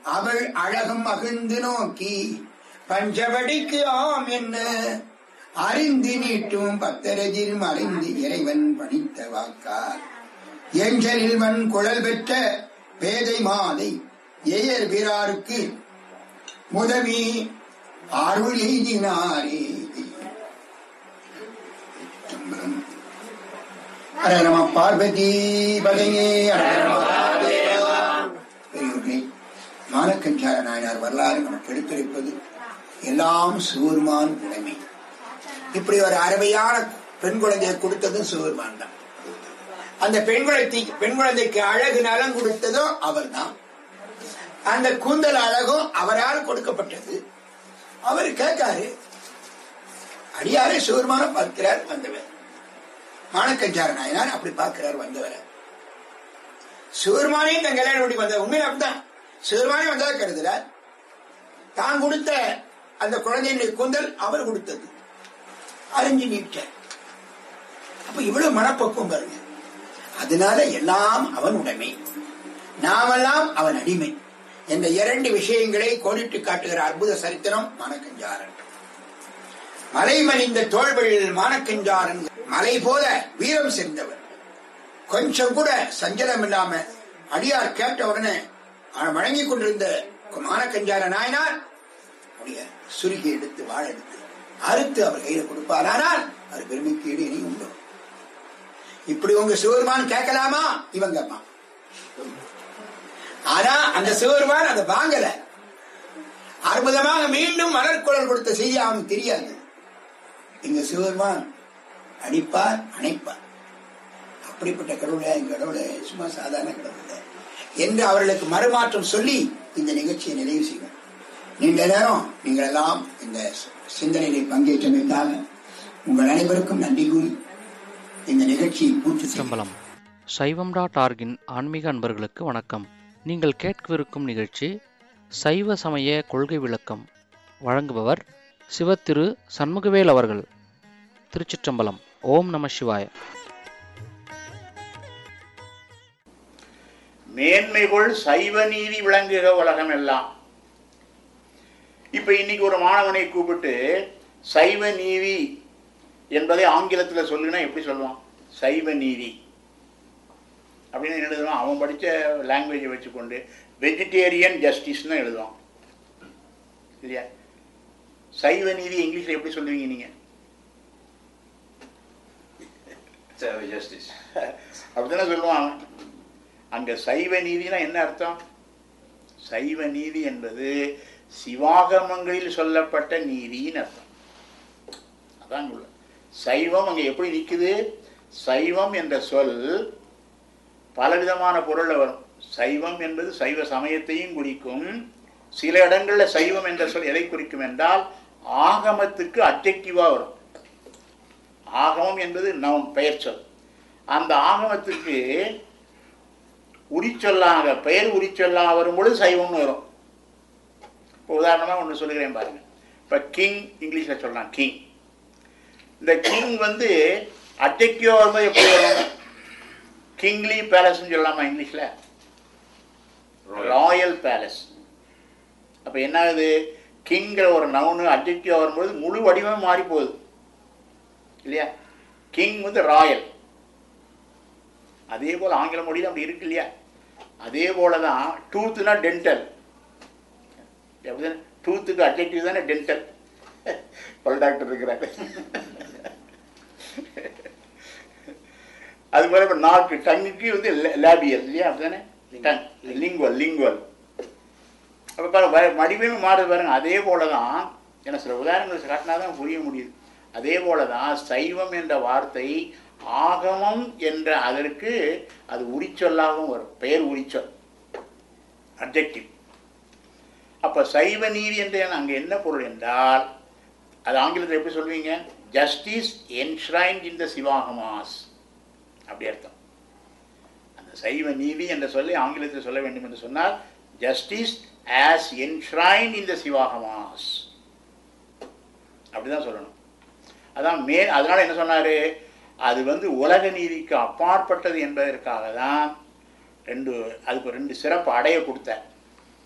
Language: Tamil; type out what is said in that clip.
அவள் அழகும் மகிழ்ந்து நோக்கி பஞ்சவடிக்கு ஆம் என்ன அறிந்து நீட்டும் பத்தரஜில் மறைந்து இறைவன் பணித்த வாக்கார் எஞ்சலில் வன் குழல் பெற்ற பேதை மாதை ஏயர் வீராருக்கு முதவி அருள் எய்தினாரே. அரகரம பார்வதி பதையே. பெரியவர்களே, மானக்கஞ்சார நாயனார் வரலாறு நமக்கு எடுத்துரைப்பது எல்லாம் சிவபெருமான் உடைமை. இப்படி ஒரு அருமையான பெண் குழந்தையை கொடுத்ததும் சிவபெருமான் தான். அந்த பெண் குழந்தைக்கு அழகு நலம் கொடுத்ததும் அவர் தான். அந்த கூந்தல் அழகும் அவரால் கொடுக்கப்பட்டது. அவர் கேட்காரு, அடியாரே சிவபெருமான பார்க்கிறார் வந்தவர். மானக்கஞ்சார நாயனார் அப்படி பார்க்கிறார் வந்தவர். சிவபெருமானே தன் கல்யாணம் பண்ணி வந்த உண்மையில அப்படிதான். சிவபெருமானே வந்ததாக கருதுறார். தான் கொடுத்த அந்த குழந்தையினுடைய கூந்தல் அவர் கொடுத்தது. அறிஞ்சு நீட்ட. அப்ப இவ்வளவு மனப்பக்குவம் பாருங்க. அதனால எல்லாம் அவன் உடைமை, நாமெல்லாம் அவன் அடிமை என்ற இரண்டு விஷயங்களை கோடிட்டு காட்டுகிற அற்புத சரித்திரம் மானக்கஞ்சாரன். மலை மலிந்த தோள்களில் மானக்கஞ்சாரன் மலை போல வீரம் சேர்ந்தவர். கொஞ்சம் கூட சஞ்சலம் இல்லாம அடியார் கேட்ட உடனே வழங்கி கொண்டிருந்த மானக்கஞ்சார நாயனார் அப்படிய சுருகி எடுத்து வாழ எடுத்து அறுத்து அவர் கையில கொடுப்பார். ஆனால் அவர் பெருமைக்கு ஈடு இனி உண்டு. இப்படி உங்க சிவபெருமான் கேட்கலாமா? இவங்க அம்மா. ஆனா அந்த சிவபெருமான் அதை வாங்கல. அற்புதமாக மீண்டும் மலர்குழல் கொடுத்த செய்தி அவனுக்கு தெரியாது. எங்க சிவபெருமான் அடிப்பார், அணைப்பார். அப்படிப்பட்ட கடவுளை எங்க கடவுளை சும்மா சாதாரண கடவுளை என்று அவர்களுக்கு மறுமாற்றம் சொல்லி இந்த நிகழ்ச்சியை நிறைவு செய்வோம். நீண்ட நேரம் நீங்கள் எல்லாம் இந்த சிந்தனையை பங்கேற்றமைக்காக உங்கள் அனைவருக்கும் நன்றி கூறி இந்த நிகழ்ச்சியை பூர்த்தி சம்பளம். சைவம்.org-இன் ஆன்மீக அன்பர்களுக்கு வணக்கம். நீங்கள் கேட்கவிருக்கும் நிகழ்ச்சி சைவ சமய கொள்கை விளக்கம். வழங்குபவர் சிவத்திரு சண்முகவேல் அவர்கள். திருச்சிற்றம்பலம். ஓம் நம சிவாய. மேன்மைகொள் சைவ நீதி விளங்குக உலகம் எல்லாம். இப்ப இன்னைக்கு ஒரு மாணவனை கூப்பிட்டு சைவ நீதி என்பதை ஆங்கிலத்தில் சொல்லுன்னா எப்படி சொல்லுவான்? சைவ நீதி அப்படின்னு எழுதுவான். அவன் படித்த லாங்குவேஜை வச்சுக்கொண்டு வெஜிடேரியன் ஜஸ்டிஸ்ன்னு எழுதுவான் இல்லையா? சைவ நீதி இங்கிலீஷில் எப்படி சொல்லுவீங்க நீங்க? அப்படித்தானே சொல்லுவான். அங்க சைவ நீதினா என்ன அர்த்தம்? சைவ நீதி என்பது சிவாகமங்களில் சொல்லப்பட்ட நீதின்னு அர்த்தம். அதான் உள்ள சைவம் அங்க எப்படி நிற்குது? சைவம் என்ற சொல் பலவிதமான பொருள்ல வரும். சைவம் என்பது சைவ சமயத்தையும் குறிக்கும். சில இடங்கள்ல சைவம் என்ற சொல் எதை குறிக்கும் என்றால் ஆகமத்துக்கு அட்ஜெக்டிவா வரும். ஆகமம் என்பது நவுன், பெயர் சொல். அந்த ஆகமத்துக்கு உரிச்சொல்லாக பெயர் உரிச்சொல்லாக வரும்பொழுது சைவம்னு வரும். இப்போ உதாரணமாக ஒன்று சொல்லுகிறேன் பாருங்க. இப்போ கிங் இங்கிலீஷில் சொல்லலாம் கிங். இந்த கிங் வந்து அட்ஜெக்டிவா வரும்போது எப்படி வரும்? கிங்லி பேலஸ்ன்னு சொல்லலாமா இங்கிலீஷில்? Royal palace. அப்போ என்ன ஆகுது? கிங்கிற ஒரு நவுனு அட்ஜெக்டிவா வரும்போது முழு வடிவமே மாறி போகுது இல்லையா? கிங் வந்து ராயல். அதே போல் ஆங்கில மொழியில் அப்படி இருக்கு இல்லையா? அதே போல தான் டூத்துனா டென்டல். டூத்துக்கு அட்ஜெக்டிவ் தானே டென்டல். பல் டாக்டர் இருக்கிறாரு. அது போல இப்போ நாக்கு, டங்குக்கு வந்து லேபியல் இல்லையா? அப்படிதானே டங். Lingual, lingual. அப்போ பாருங்க வடிவமே மாறுது பாருங்க. அதே போல தான் ஏன்னா சில உதாரணங்கள் காட்டினா தான் புரிய முடியுது. அதே போல தான் சைவம் என்ற வார்த்தை ஆகமம் என்ற அதற்கு அது உரிச்சொல்லாகவும் வரும். பெயர் உரிச்சொல், அட்ஜெக்டிவ். அப்போ சைவ நீதி என்ற அங்கே என்ன பொருள் என்றால் அது ஆங்கிலத்தில் எப்படி சொல்வீங்க? ஜஸ்டிஸ் என்ஷ்ரைன்ட் இன் த சிவாகமாஸ் அப்படி அர்த்தம். அந்த சைவ நீதி என்ற சொல்லி ஆங்கிலத்தில் சொல்ல வேண்டும் என்று சொன்னால் ஜஸ்டிஸ் ஆஸ் என்ஷ்ரைன்ட் இன் த சிவாகமாஸ் அப்படிதான் சொல்லணும். அதான் அதனால என்ன சொன்னாரு? அது வந்து உலக நீதிக்கு அப்பாற்பட்டது என்பதற்காக தான் அதுக்கு ரெண்டு சிறப்பு அடைய கொடுத்தார்.